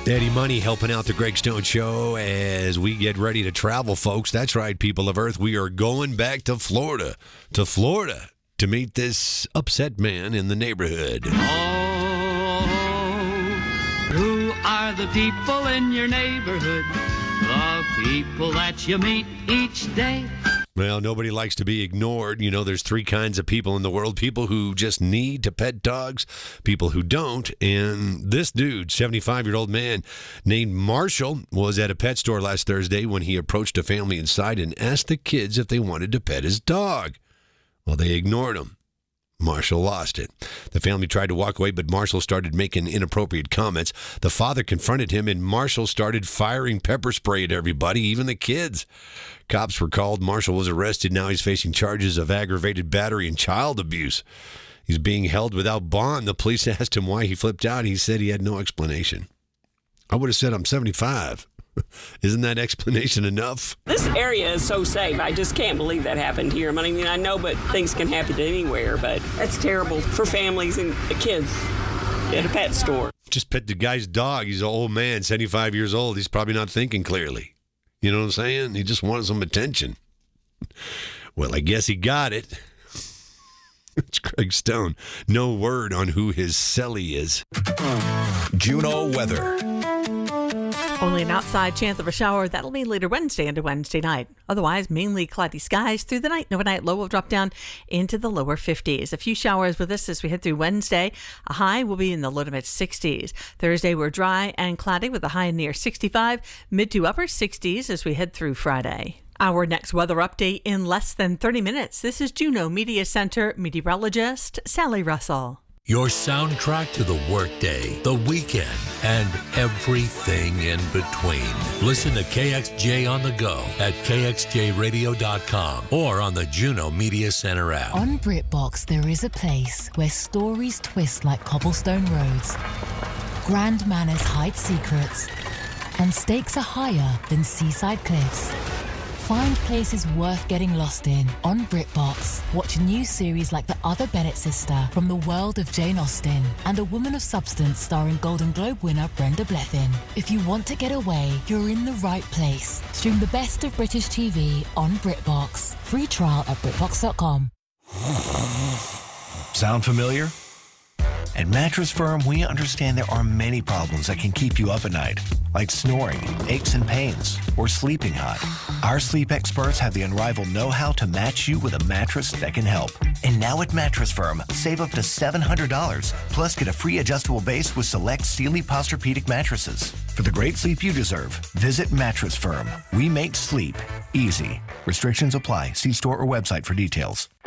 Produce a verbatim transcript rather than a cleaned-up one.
Eddie Money helping out the Greg Stone Show as we get ready to travel, folks. That's right, people of Earth. We are going back to Florida, to Florida, to meet this upset man in the neighborhood. Oh, who are the people in your neighborhood? The people that you meet each day. Well, nobody likes to be ignored. You know, there's three kinds of people in the world. People who just need to pet dogs, people who don't. And this dude, seventy-five-year-old man named Marshall, was at a pet store last Thursday when he approached a family inside and asked the kids if they wanted to pet his dog. Well, they ignored him. Marshall lost it. The family tried to walk away, but Marshall started making inappropriate comments. The father confronted him, and Marshall started firing pepper spray at everybody, even the kids. Cops were called. Marshall was arrested. Now he's facing charges of aggravated battery and child abuse. He's being held without bond. The police asked him why he flipped out. He said he had no explanation. I would have said I'm seventy-five. Isn't that explanation enough? This area is so safe. I just can't believe that happened here. I mean, I know, but things can happen anywhere, but that's terrible for families and the kids at a pet store. Just pet the guy's dog. He's an old man, seventy-five years old. He's probably not thinking clearly. You know what I'm saying? He just wanted some attention. Well, I guess he got it. It's Greg Stone. No word on who his celly is. Juneau weather. Only an outside chance of a shower. That'll be later Wednesday into Wednesday night. Otherwise, mainly cloudy skies through the night. Overnight low will drop down into the lower fifties. A few showers with us as we head through Wednesday. A high will be in the low to mid sixties. Thursday, we're dry and cloudy with a high near sixty-five. Mid to upper sixties as we head through Friday. Our next weather update in less than thirty minutes. This is Juneau Media Center meteorologist Sally Russell. Your soundtrack to the workday, the weekend, and everything in between. Listen to K X J on the go at K X J radio dot com or on the Juneau Media Center app. On BritBox, there is a place where stories twist like cobblestone roads, grand manners hide secrets, and stakes are higher than seaside cliffs. Find places worth getting lost in on BritBox. Watch new series like The Other Bennett Sister from the world of Jane Austen and A Woman of Substance starring Golden Globe winner Brenda Blethyn. If you want to get away, you're in the right place. Stream the best of British T V on BritBox. Free trial at BritBox dot com. Sound familiar? At Mattress Firm, we understand there are many problems that can keep you up at night, like snoring, aches and pains, or sleeping hot. Our sleep experts have the unrivaled know-how to match you with a mattress that can help. And now at Mattress Firm, save up to seven hundred dollars, plus get a free adjustable base with select Sealy Posturepedic mattresses. For the great sleep you deserve, visit Mattress Firm. We make sleep easy. Restrictions apply. See store or website for details.